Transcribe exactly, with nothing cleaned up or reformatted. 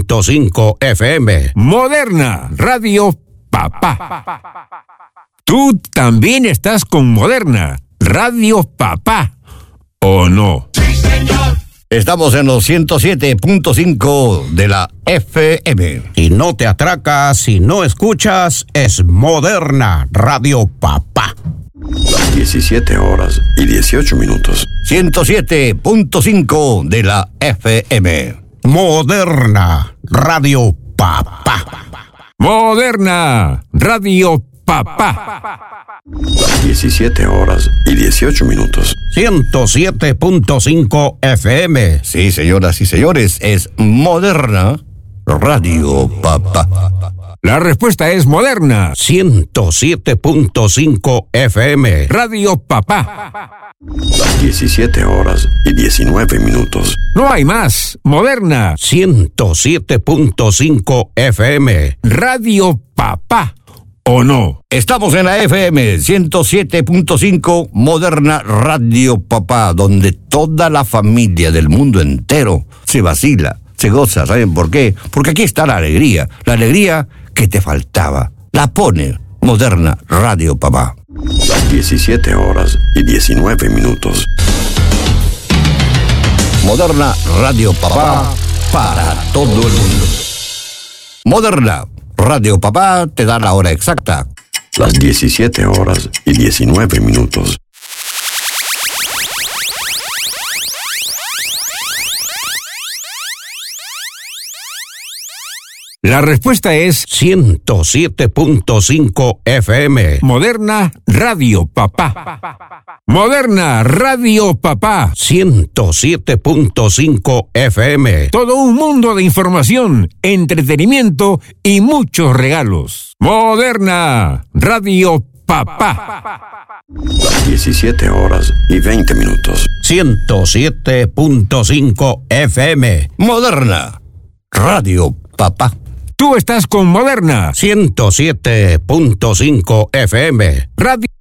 punto cinco F M. Moderna, Radio Papá. Tú también estás con Moderna, Radio Papá, ¿o no? Sí, señor. Estamos en los ciento siete punto cinco de la F M. Y no te atracas si no escuchas, es Moderna, Radio Papá. Las diecisiete horas y dieciocho minutos. ciento siete punto cinco de la F M. Moderna, Radio Papá. Moderna, Radio Papá. Las diecisiete horas y dieciocho minutos. ciento siete punto cinco F M. Sí, señoras y señores, es Moderna, Radio Papá. La respuesta es Moderna, ciento siete punto cinco F M. Radio Papá. Las diecisiete horas y diecinueve minutos. No hay más. Moderna, ciento siete punto cinco F M. Radio Papá, ¿o no? Estamos en la F M ciento siete punto cinco, Moderna Radio Papá, donde toda la familia del mundo entero se vacila, se goza. ¿Saben por qué? Porque aquí está la alegría, la alegría que te faltaba. La pone Moderna Radio Papá. Las diecisiete horas y diecinueve minutos. Moderna Radio Papá para todo el mundo. Moderna Radio Papá te da la hora exacta. Las diecisiete horas y diecinueve minutos. La respuesta es ciento siete punto cinco F M. Moderna Radio Papá. Moderna Radio Papá. ciento siete punto cinco F M. Todo un mundo de información, entretenimiento y muchos regalos. Moderna Radio Papá. Las diecisiete horas y veinte minutos. ciento siete punto cinco F M. Moderna Radio Papá. Tú estás con Moderna, ciento siete punto cinco F M. Radio